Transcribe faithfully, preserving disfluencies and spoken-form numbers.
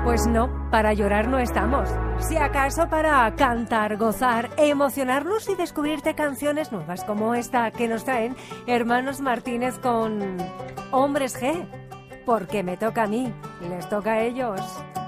Pues no, para llorar no estamos. Si acaso para cantar, gozar, emocionarnos y descubrirte canciones nuevas como esta que nos traen Hermanos Martínez con Hombres G. Porque me toca a mí, les toca a ellos.